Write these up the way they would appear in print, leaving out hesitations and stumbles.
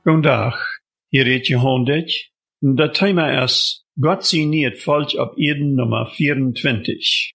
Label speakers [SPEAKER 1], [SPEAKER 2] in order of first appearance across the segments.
[SPEAKER 1] Vandaag, hier reed je 100. Dat thema is God signeert volk op Eden nummer 24.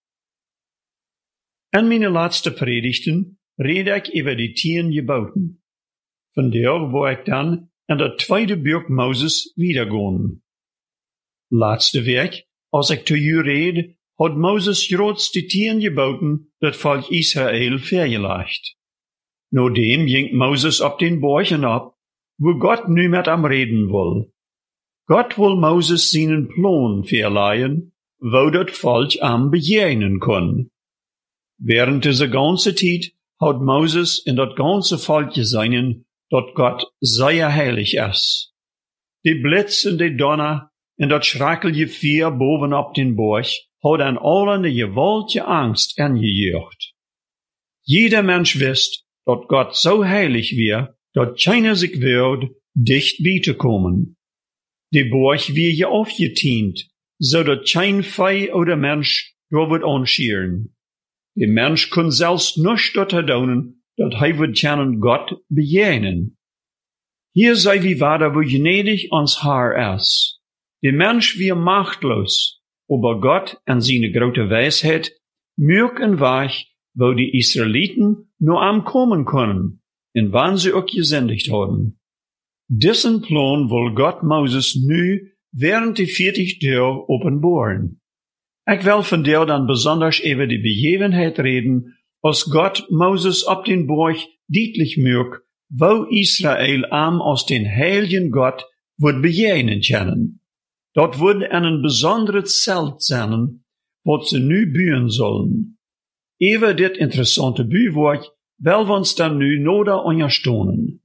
[SPEAKER 1] In mijn laatste predigten red ik over die 10 geboten. Vandaar wil ik dan in dat tweede boek Moses wiedergaan. Laatste week, als ik tot u red, had Moses groots die 10 geboten dat volk Israël vergelegd. Nadem ging Moses op den Bergen op, wo Gott nu met hem reden wil. Gott wil Moses zijn plan verleihen, wo dat volk am begegnen kon. Während dieser ganze tijd had Moses in dat ganze volk gezien dat Gott sehr heilig is. Die blitz en die donner en dat schrakkelje vuur bovenop den Berg had aan allen de gewaltige angst ingejaagd. Jeder Mensch wist dat Gott so heilig weer, dat keiner sich wird, dicht bij te komen. Die Berg wird je aufgetient, zodat kein Vieh oder Mensch door wird anschieren. Der Mensch kann selbst nicht dort doen, dat hij wird können Gott begegnen. Hier sei wie wader, wo gnädig ons Herr is. Der Mensch wird machtlos, aber Gott en seine grote Weisheit mög en Weg, wo die Israeliten nur am kommen können, en wann sie auch gesendigt haben. Diesen Plan will Gott Moses nu während die 40 Tage openbaren. Ich will von der dann besonders über die Begebenheit reden, als Gott Moses op den Berg deutlich mög, wo Israel am aus den heiligen Gott wird begegnen können. Dort wird ein besonderes Zelt sein, wat sie nu bühen sollen. Über dit interessante Büwort wel wir uns dann nu noda ondersteunen.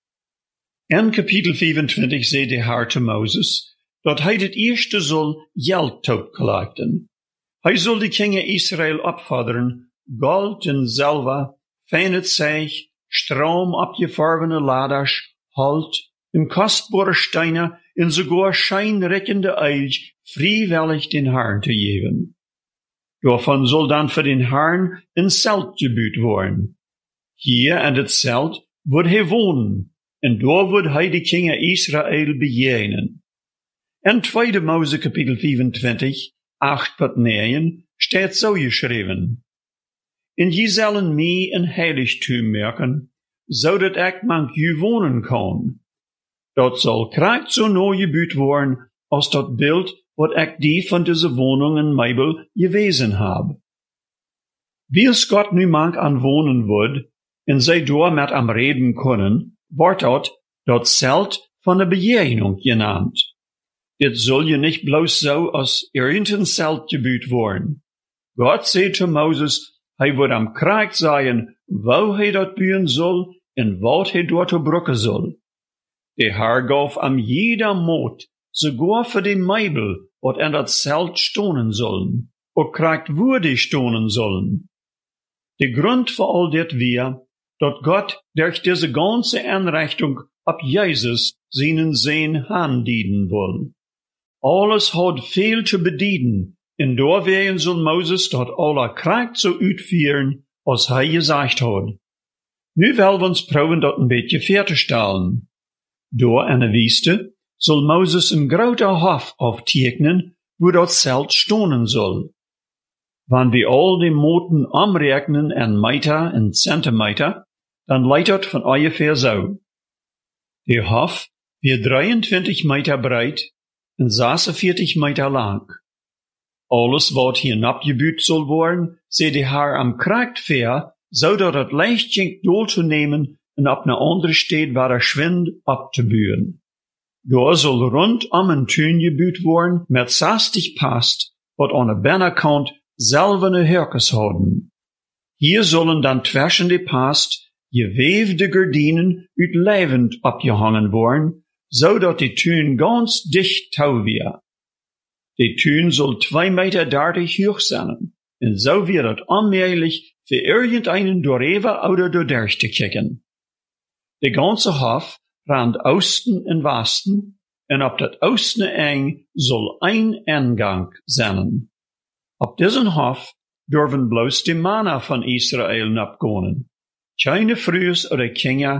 [SPEAKER 1] In Kapitel 25 zei de Herr zu Moses, dat hij het eerste zal geld toegelegden. Hij zal de Kinder Israël opvorderen, gold en zilver, fijne zeeg, stroom opgevervene laders, hout, en kostbare steinen, en sogar schijnrekkende eilg, vrijwillig den Herrn te geven. Daarvan zal dan voor den Herrn een zelt gebouwd worden. Hier in het zelt wordt hij wonen, en daar wordt hij de Kinder Israël begegnen. In 2 Mose kapitel 25, 8-9, staat zo geschreven. En je zullen mij een heiligtum maken, zodat ik mank u wonen kan. Dat zal kracht zo nooit gebouwd worden, als dat beeld wat ik die van deze woning en meubel gewezen heb. Wie Gott nu mank aan wonen wordt, en zij door met hem reden kunnen, wordt dat zelt van de begegnung genaamd. Dit zul je niet bloos zo als irgendein zelt gebouwd worden. God zei te Moses, hij wordt am kracht zijn, wo hij dat bouwen zal, en wat hij door te brokken zal. De Herr gaf am jeder moed, sogar voor de meubel, wat in dat zelt stonen zullen, ook krachtwürdig stonen zullen. De grond voor al dit weer, dat Gott durch diese ganze Einrichtung ab Jesus seinen Sehn handdienen will. Alles hat viel zu bedienen, en doorwegen soll Moses dat aller Kracht so uitführen, als hij gesagt hat. Nu wel we ons proben dat een beetje fertigstellen. Door in de Wüste soll Moses een grote Hof auftekenen, wo dat zelt stonen soll. Wann wir all die Moten omrekenen en meter en centimeter, dan leidt dat van ungefähr so. De Hof wird 23 Meter breit en 46 Meter lang. Alles wat hierop gebouwd zal worden, zei de Herr am krachtveer, zodat het leicht ging door te nemen en op een andere stad waar er schwind op te bouwen. Daar zal rondom een tuin gebouwd worden met 60 past, wat aan de binnenkant zelfene herkens houden. Hier zullen dan tussen de past geweefde gordijnen uit levend opgehangen worden, zodat de tuin ganz dicht touw weer. De tuin zal 2,30 Meter hoog zijn, en zo wird het onmogelijk voor irgendeinen doorheen oder doordurch te kijken. De ganze Hof randt oosten en westen, en op dat oosten eng zal een ingang zijn. Op diesen Hof durven bloos de mannen van Israël opgaan. Keine Frühs oder Kinder,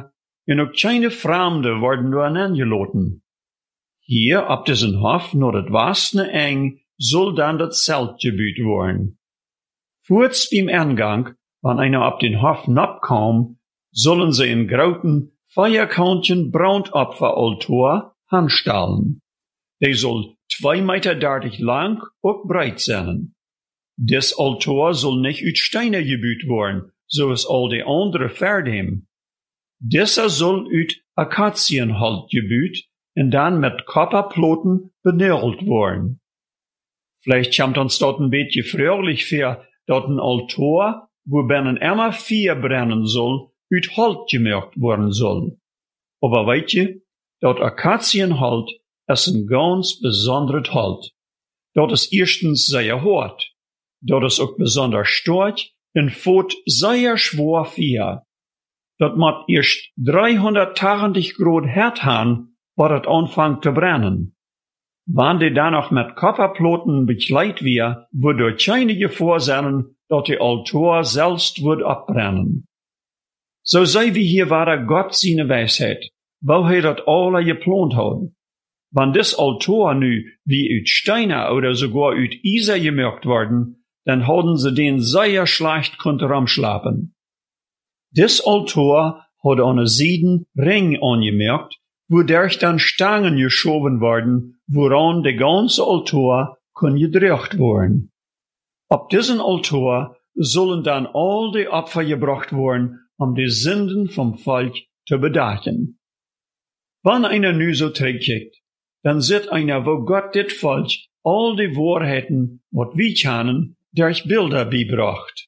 [SPEAKER 1] en ook keine Fremde worden door angelaten. Hier, op diesen Hof, naar het Wastene eng, soll dann das Zelt gebuut worden. Voorts beim Eingang, wann einer op den Hof napkom, sollen sie in groten, Feierkantchen Brandopferaltar handstellen. Der soll 2,30 Meter lang und breit sein. Des Altar soll nicht uit Steine gebuut worden, zoals al die andere verder. Dieser soll uit Akazienholz gebuut en dan met kopperploten benörelt worden. Vielleicht kommt uns dort ein beetje fröhlich vor, dort ein Altar, wo binnen immer 4 brennen soll, uit Holz gemaakt worden soll. Aber weet je, dat Akazienholz ist ein ganz besonderes Holz. Dat ist erstens sehr hart. Dat ist auch besonders stark und voet sehr schwer vier. Dat moet erst 380 Grad hart haben, waar het anfängt zu brennen. Wann die dann noch mit Kopperploten bekleid wir, würde keine Gefahr sein, dat die Altar selbst wird abbrennen. So sei wie hier war Gott seine Weisheit, wo dat alle geplant hat. Wann das Altar nu wie uit Steine oder sogar uit Eisen gemaakt worden, dann hadden sie den sehr schlecht kontra schlapen. Das Altar hat an Seiden Ring angemerkt, wodurch dann Stangen geschoben worden, woran der ganze Altar kann gedreht worden. Ab diesen Altar sollen dann all die Opfer gebracht worden, die Sünden vom Volk zu bedachen. Wann einer nu so trägt, dann sieht einer, wo Gott dit Volk all die Wahrheiten, wat wir kennen, durch Bilder beibracht.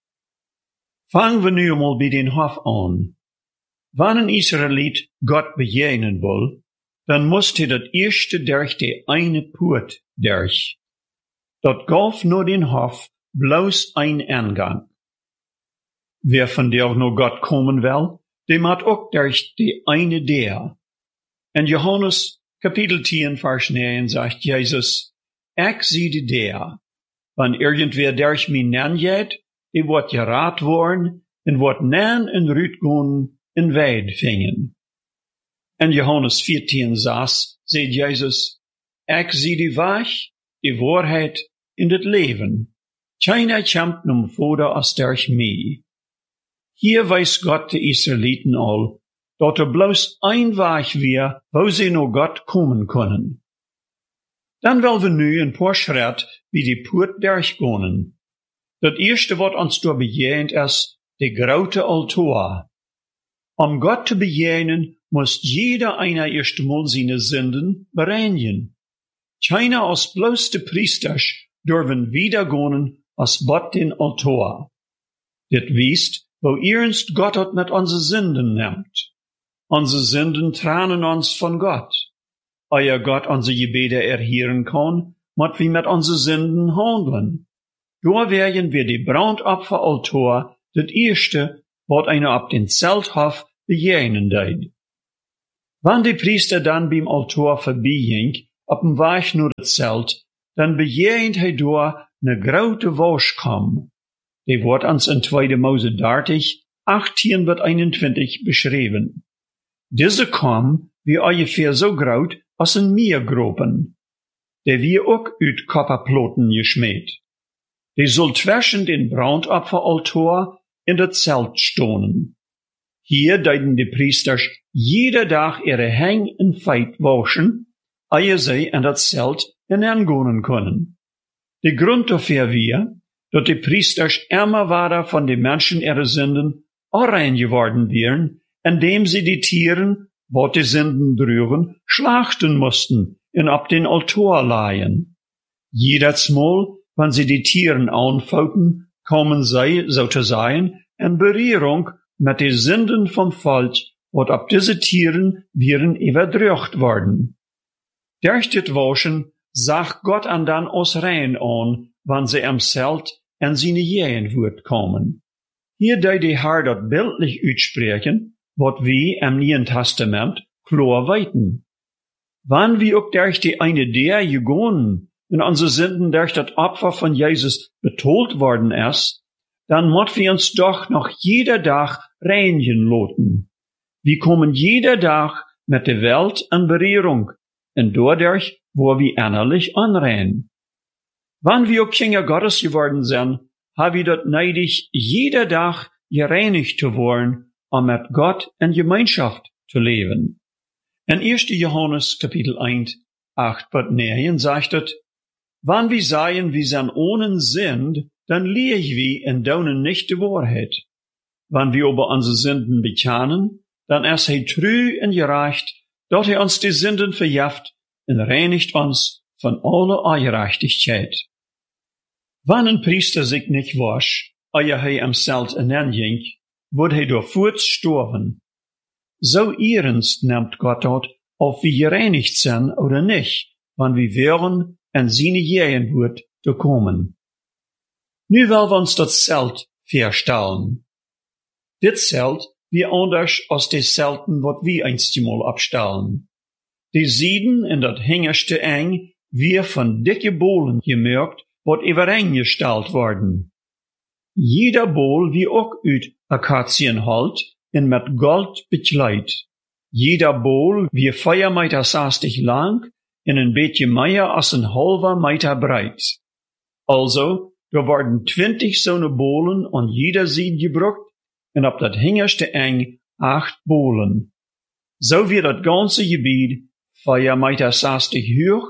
[SPEAKER 1] Fangen wir nu mal bei den Hof an. Wann ein Israelit Gott begegnen will, dann muss er das erste durch die eine Poort durch. Dort gab nur den Hof bloß ein Eingang. Wer von der nur Gott kommen will, dem hat auch durch die eine der. In Johannes Kapitel 10, Vers 9 sagt Jesus, ich sehe der. Wann irgendwer durch mich nennt, die wird gerat worden, en wird nen en Rüt gehen, en Weid fingen. In Johannes 14, sagt Jesus, ich sehe die Weg, die Wahrheit in das Leben. Keiner kommt nun Vater als durch mich. Hier weiß Gott die Israeliten all, dat bloß ein Weg wir, wo sie nur Gott kommen können. Dann wollen wir nu ein paar Schritt wie die Poort durchgehen. Das erste, was uns da begegnet, ist der große Altar. Gott zu begegnen, muss jeder einer erst mal seine Sünden bereinigen. Keiner als bloß die Priester dürfen wiedergehen als Gott den Altar. Das wisst, wo ernst Gott hat mit unseren Sünden nimmt. Unsere Sünden trennen uns von Gott. Euer Gott unsere Gebete erhören kann, muss wir mit unseren Sünden handeln. Da werden wir die Brandopferaltar, das erste, was einer ab den Zelthof begegnen deit. Wann die Priester dann beim Altar vorbeiging, auf dem Weg nur das Zelt, dann begegnet da ne grote Waschkam. Die wird uns in 2. Mose 30, 18-21 beschrieben. Diese Kam wie ungefähr so groß als ein Meergropen. Der wir auch uit Kopperploten geschmäht. Die soll zwischen den Brandopferaltar in das Zelt stonen. Hier deuten die Priester jeder Tag ihre Hänge in Feit waschen, ehe sie in das Zelt hineingehen können. Der Grund dafür wir, dass die Priester immer weiter von den Menschen ihre Sünden rein geworden wären, indem sie die Tieren, wo die Sünden drüben, schlachten mussten und ab den Altar leihen. Jedes Mal, wenn sie die Tieren anfauten, kommen sie, so zu sein, in Berührung mit den Sünden vom Volk, und ab diese Tieren wären überdrückt worden. Durch das Waschen sagt Gott an dann aus rein an, wann sie am Zelt in seine Jähen wird kommen. Hier deut die Herr dort bildlich uitspreken, wat wir im Neuen Testament klar weiten. Wann wir auch durch die eine der gegangen und unsere Sünden durch das Opfer von Jesus betont worden ist, dann muss wir uns doch noch jeder Tag reinigen lassen. wir kommen jeder Tag mit der Welt in Berührung und dadurch, wo wir innerlich anrennen. Wenn wir auch Kinder Gottes geworden sind, haben wir dort neidig, jeder Tag gereinigt zu werden, um mit Gott in Gemeinschaft zu leben. In 1. Johannes Kapitel 1, 8-9 sagt es, wenn wir sagen, wir sind ohne Sünd, dann liegen wir in daunen nicht die Wahrheit. Wenn wir aber unsere Sünden bekennen, dann ist er treu und gerecht, dass er uns die Sünden vergibt und reinigt uns von aller Ungerechtigkeit. Wenn ein Priester sich nicht wascht, ehe er am Zelt hineinging, wird er durch Furz sterben. So ernst nimmt Gott dort, ob wir gereinigt sind oder nicht, wenn wir wären, in seine Gegenwart zu kommen. Nu wollen wir uns das Zelt vorstellen. Dit Zelt wie anders als die Zelten, wat wir einstmal abstellen. Die Sieden in dat hingerste eng, wie von dicke Bohlen gemerkt, wat übereingestellt worden. Jeder Bohl wie auch uit Akazienholz und mit Gold bekleid. Jeder Bohl wie 4 Meter 60 lang und ein beetje mehr als ein halber Meter breit. Also, da werden 20 so'ne Bohlen an jeder Sied gebraucht und auf dat hingerste eng 8 Bohlen. So wird das ganze Gebiet 4 Meter 60 hoch,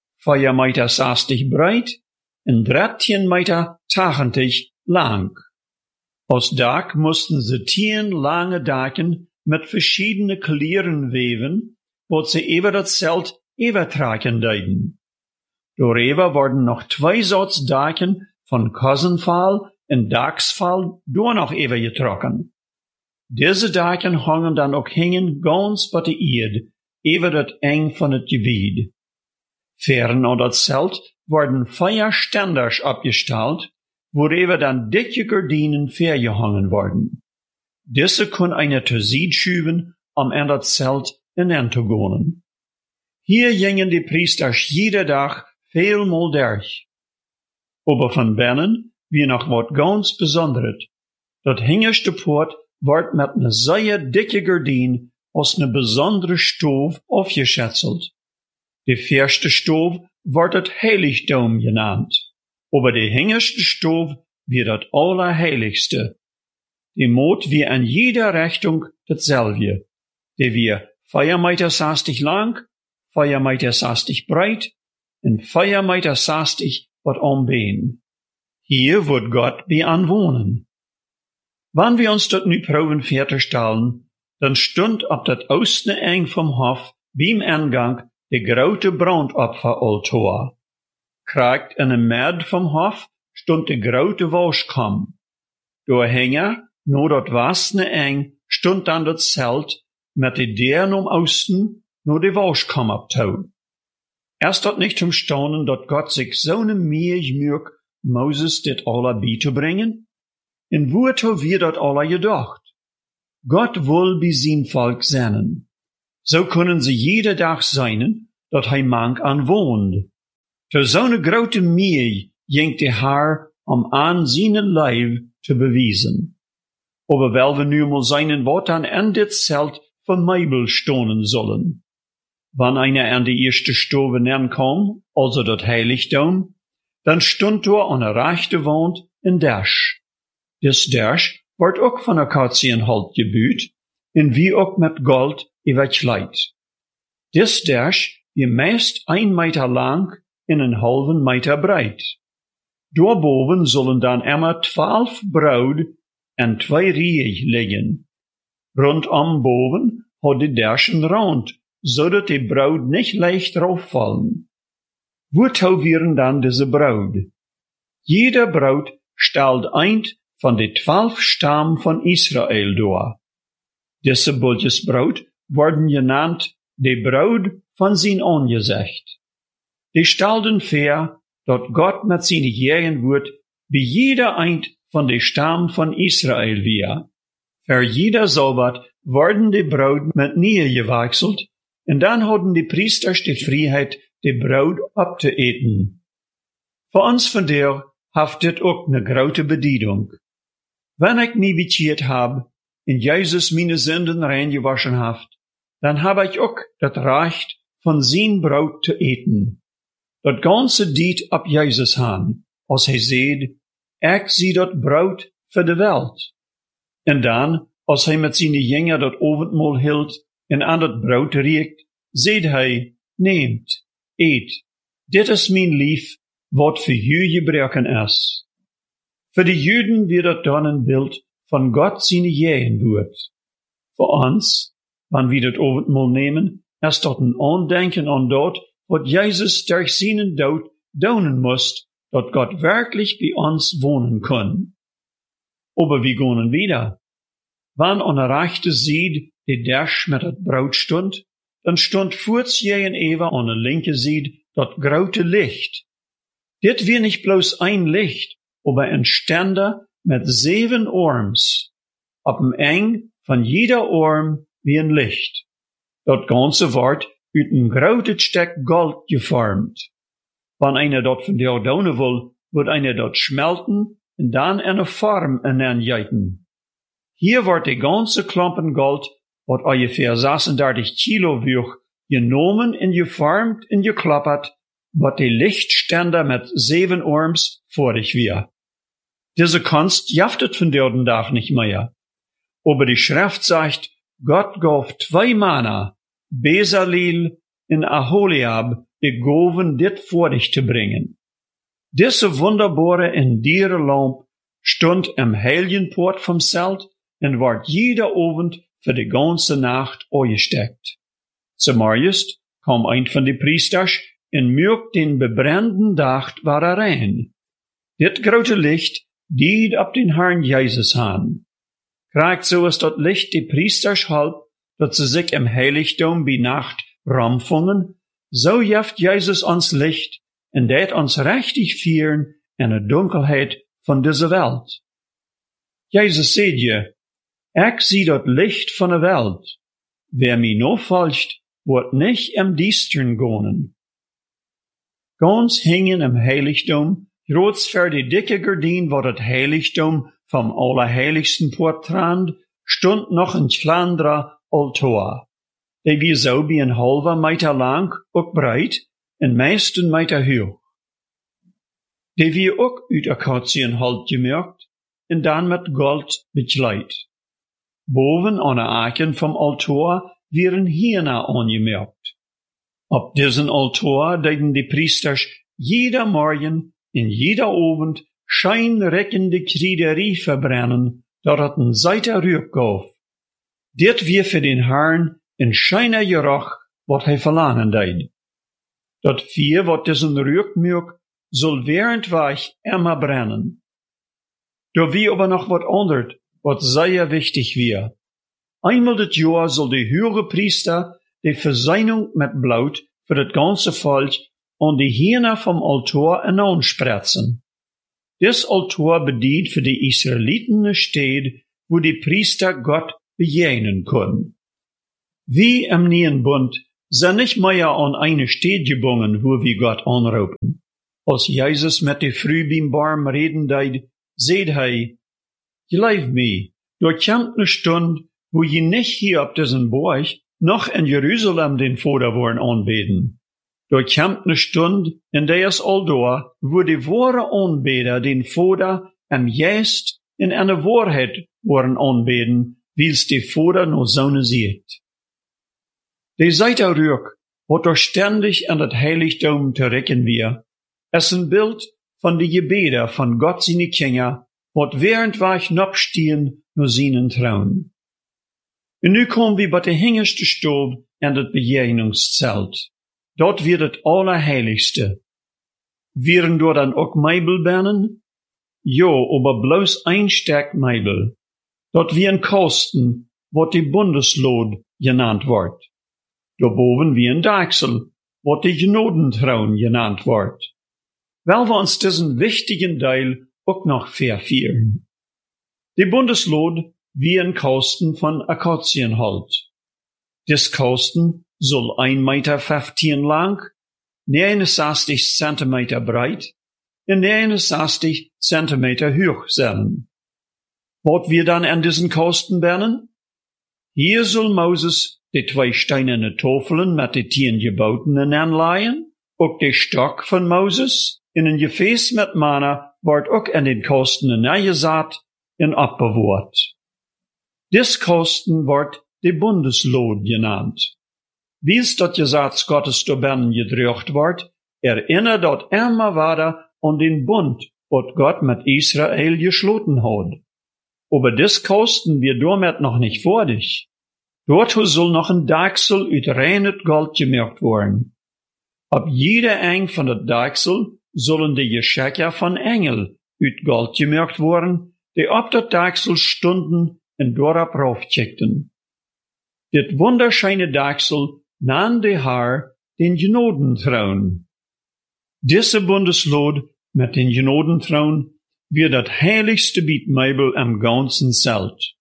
[SPEAKER 1] 4 Meter 60 breit und 13 Meter 80 lang. Aus Dach mussten sie 10 lange Daken mit verschiedenen Kleren weven, wo sie über das Zelt übertragen deuten. Darüber wurden noch 2 Sorts Daken von Kassenfall und Dachsfall durch noch übergetrokken. Diese Daken hangen dann auch hängen ganz bei der Erde, über das eng von das Gebiet. Fern an das Zelt wurden 4 Ständers abgestellt, worüber dann dicke Gardinen vergehangen wurden. Diese können eine zur Seite schieben, um in das Zelt hineinzugehen. Hier gingen die Priester jeder Tag vielmal durch. Aber von binnen wie noch wat ganz Besonderes. Dat hingerste Port wordt mit ne sehr dicke Gardin aus ne besondere Stove aufgeschätzelt. Die erste Stove wordt het Heiligdom genannt. Aber die hingerste Stove wird das Allerheiligste. Die Mot wie in jeder Richtung dasselbe. Die wir 4 Meter 60 lang, 4 Meter 60 breit und 4 Meter 60 wat ombeen. Hier wird Gott bei anwohnen. Wenn wir uns dort nu proben fertigstellen, dann stund ab dat oostne eng vom Hof beim Eingang de grote Brandopferaltar. Kraakt in een Merd vom Hof stund de grote Waschkam. Doorhängen, no dat wasne eng, stund dan dat Zelt met de deuren om Osten, no de Waschkam abtau. Erst dat nicht zum Staunen, dat Gott sich so ne Mühe mög, Moses dit alle beizubringen? In woerto wir dat alle gedacht? Gott will bei sein Volk sennen. So können sie jeder Tag seinen, dat hij mank an wohnt. Zu so ne grote Mühe jenkt de Herr, an seinen Leib zu bewiesen. Aber weil wir nu mal seinen Wort an dit Zelt von Meibel stonen sollen. Wann einer an die erste Stove kam, also dat Heiligdom, dann stund dort an der rechte Wand ein Dash. Das Dash wird auch von Akazienholz gebüht, und wie auch mit Gold überkleid. Das Dash wie meist 1 Meter lang und einen halben Meter breit. Doorboven sollen dann immer 12 Braut und 2 Riech liegen. Rundum boven hat die Dash einen Rand, so dass die Braut nicht leicht rauffallen. Wozu wären dann diese Braut? Jeder Braut stellt ein von den 12 Stammen von Israel dar. Diese Bultjes Braut worden genannt die Braut von sein Angesicht. Die stellten vor, dass Gott mit seiner Gegenwart bei jeder ein von den Stammen von Israel war. Für jeder Sabbat worden die Braut mit Nähe gewechselt, und dann hatten die Priester die Freiheit, die Braut abzueten. Für uns von der haftet auch ne grote Bedienung. Wenn ich mich bekeert hab, in Jesus meine Sünden reingewaschen haft, dann habe ich auch das Recht, von sein Brot zu eten. Dat ganze diet ab Jesus han, als hij zeid, ik zie dat Brot voor de Welt. En dan, als hij met zijn Jünger dat Avondmahl hield en aan dat Brot riekt, zeid hij, neemt, eet, dit is mijn lief, wat voor u gebruiken is. Voor de Juden wird dat dan een beeld van God zijn Jehenwoord. Voor ons, wanneer we dat Avondmahl nemen, is dat een aandenken aan dat, wat Jezus durch seinen Tod doen moest, dat Gott wirklich bei uns wohnen kann. Aber wie gehen wieder? Wann an der rechten Seite die Tisch mit dat Brot stund, dann stund voorts en Eva an der linken Seite dat grote Licht. Dit wir nicht bloß ein Licht, aber ein Ständer mit 7 Arms. Ab dem Eng von jeder Arm wie ein Licht. Dat ganze Wort uit een grote stuk gold gevormd. Wanneer einer dat van jou doen wil, wordt einer dat smelten en dan een vorm aangeven. Hier wordt de ganze klompen gold, wat ongeveer 36 kilo weegt, genomen en gevormd en geklappert, wat de lichtständer met 7 arms vorig weer. Diese Kunst jaftet von der Dag nicht mehr. Aber die Schrift sagt, Gott gab 2 Manna, Bezalel en Aholiab, die gaven dit voor dich te brengen. Diese wunderbare en diere lamp stond im Heiligenpoort vom Zelt en werd jeder Abend für die ganze Nacht angesteckt. Zumeist kam ein von die Priesters en mögt den bebrennenden Dag war rein. Dit grote Licht died ab den Herrn Jesus han. Krijgt so is dat Licht die Priesters halb, dat ze sich im Heiligdom bei Nacht ramfungen, so jeft Jesus ons Licht en dat ons rechtig vieren in de Dunkelheit von dieser Welt. Jesus seht je, ik zie dat Licht von der Welt. Wer mi no folgt, wordt nicht im Diestern gonen. Ganz hingen im Heiligdom, groots ver die dicke gardien wat het Heiligdom vom Allerheiligsten Poort trand, stond nog een klandra altar. Die wie so wie een halve meter lang, ook breit, en meest een meter hoog. Die wie ook uit akatienhout gemaakt, en dan met gold bekleid. Boven aan de aken vom altar werden Hirna aangemerkt. Op diesen altar deden die priesters jeder morgen en jeder avond schijnrekkende kriederie verbrennen, dat het een zeiter reuk gaf. Dit weer voor den Herrn een schijner geruch, wat hij verlangen deed. Dat vier wat diesen reuk mögt, soll währendweich immer brennen. Da wie aber noch wat andert, wat sehr wichtig wir. Einmal dit Jahr soll de höhere Priester die Verseinung mit Blut für das ganze Volk an die Hirna vom Altar anspritzen. Dis Altar bedient für die Israeliten eine Stätte, wo die Priester Gott begegnen können. Wie im Neuen Bund sind nicht mehr an eine Stätte gebunden, wo wir Gott anrufen. Als Jesus mit de Früh beim Baum reden deed, seht hij, Gelief mir, dort kommt eine Stunde, wo je nicht hier auf diesem Berg, noch in Jerusalem den Vater wollen anbeten. Dort kommt eine Stunde, in der es all da, wo die wahre Anbeter den Vater am Geist in eine Wahrheit wollen anbeten, wie's die Vater no Sonne sieht. Die Seiterrück, wat doch ständig an das Heiligtum terrecken wir, es ein Bild von die Gebete von Gott seine Kinder, wat während wir knopstehen nur seinen Trauen. Und nu kommen wir bei der hingerste Stob an das Begegnungszelt. Dort wird das Allerheiligste. Wären dort dann auch Meibel bernen? Jo, aber bloß ein Stück Meibel. Dort wie ein Kosten, wat die Bundeslod genannt wird. Daarboven wie ein Dachsel, wat die Genodentraun genannt wird. Weil wir uns diesen wichtigen Teil auch noch verfehlen. Die Bundeslod wie ein Kosten von Akazienholz. Dis Kosten soll 1,15 Meter lang, 69 Zentimeter breit und 69 Zentimeter hoch sein. Wat wir dann an diesen Kosten bernen? Hier soll Moses die 2 steinerne Tafelen mit die 10 Geboten anleihen, auch der Stock von Moses in ein Gefäß mit Manna wird auch an den Kosten eingesat und abbewahrt. Dies Kosten wird die Bundeslod genannt. Wie es dort gesagt Gottes zu Bernen gedrückt wird, erinnert dort immer weiter an den Bund, wat Gott mit Israel geschloten hat. Aber dies Kosten wird damit noch nicht fertig. Dort soll noch ein Dachsel uit reines Gold gemerkt werden. Ab jeder Eng von der Dachsel sollen die Geschenke von Engel uit Gold gemerkt werden, die ab der Dachsel stunden und dort raufcheckten. Dit wunderschöne Dachsel nahm die Haar den Genodenthron. Diese Bundeslod mit den Genodenthron wird das heiligste Bietmeibel am ganzen Zelt.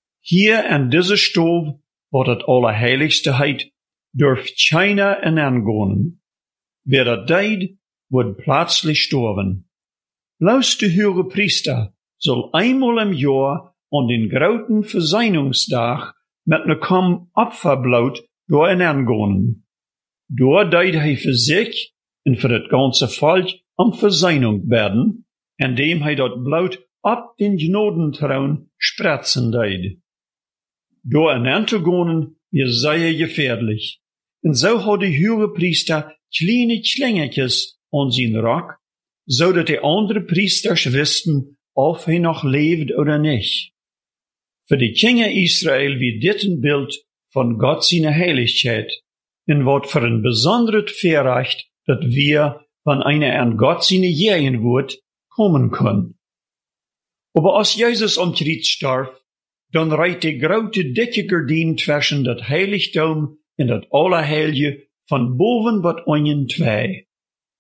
[SPEAKER 1] Hier an diese Stove, wo das Allerheiligste heit, dürft keiner angehen. Wer das deed, wird plötzlich sterben. Bloß der höhere Priester soll einmal im Jahr an den großen Verseinungstag mit ne Kamm Opferblut door angehen. Dort deed hij für sich und für das ganze Volk um Verseinung werden, indem hij dat Blut ab den Genodenthron spritzen deed. Door anzugehen, wir sehr gefährlich. Und so hat die höhere Priester kleine Schlingertjes an sein Rock, so dass die andere Priesters wussten, ob er noch lebt oder nicht. Für die Kinder Israel wie dit ein Bild von Gott seine Heiligkeit, in wat für ein besonderes Verrecht, dat wir, wenn einer an Gott seine Jähen wird, kommen können. Aber als Jesus am Kreuz starb, dann reiht die grote dicke Gardin zwischen dat Heiligtum und dat Allerheilige von boven wat onjen 2.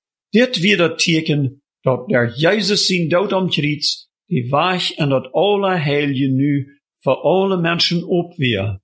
[SPEAKER 1] Dit wird dat Teken, dat der Jesus sein Tod am Kreuz, die Weg an dat Allerheilige nu für alle Menschen opweer.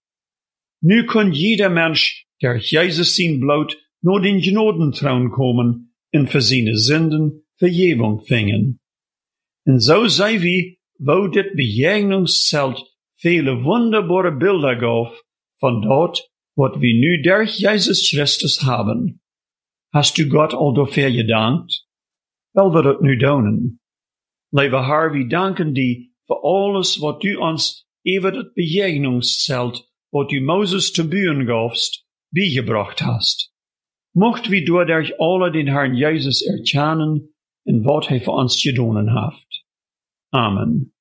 [SPEAKER 1] Nu kann jeder Mensch, der Jesus sein Blut, nur den Genodenthron kommen und für seine Sünden Vergebung fingen. Und so sei wie, wo dit Begegnungszelt viele wunderbare Bilder gab von dort, wat wir nu durch Jesus Christus haben. Hast du Gott al dafür gedankt? Wel wir dat nu doen. Lieve Herr, wir danken dir für alles, wat du uns über das Begegnungszelt, wat du Moses zu bühen gabst, beigebracht hast. Mocht wir durch alle den Herrn Jesus erkennen, in wat hij für uns gedonen hat. Amen.